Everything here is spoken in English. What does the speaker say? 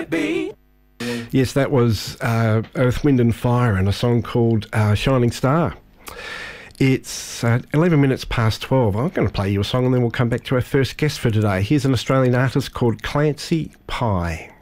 it be? Yes, that was Earth, Wind and Fire and a song called Shining Star. It's 11 minutes past 12. I'm going to play you a song and then we'll come back to our first guest for today. Here's an Australian artist called Clancy Pye.